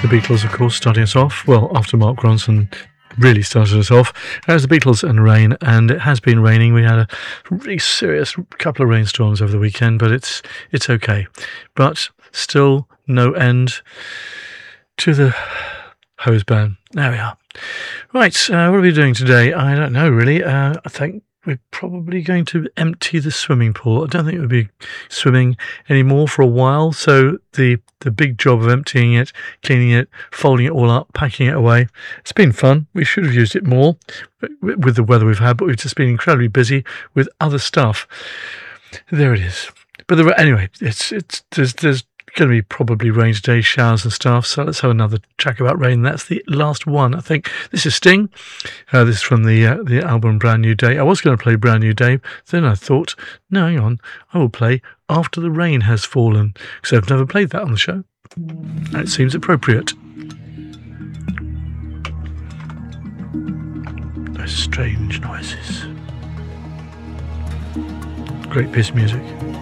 The Beatles, of course, starting us off. Well, after Mark Ronson really started us off. As the Beatles and rain, and it has been raining. We had a really serious couple of rainstorms over the weekend, but it's okay. But still no end to the hose ban. There we are. Right, what are we doing today? I don't know, really. I think we're probably going to empty the swimming pool. I don't think we'll be swimming anymore for a while, so the big job of emptying it, cleaning it, folding it all up, packing it away, it's been fun. We should have used it more with the weather we've had, but we've just been incredibly busy with other stuff. There it is. But anyway, there's going to be probably rain today, showers and stuff, so let's have another track about rain. That's the last one, I think. This is Sting. This is from the album Brand New Day. I was going to play Brand New Day, then I thought, no, hang on, I will play After the Rain Has Fallen, because I've never played that on the show, and it seems appropriate. Those strange noises. Great piece of music.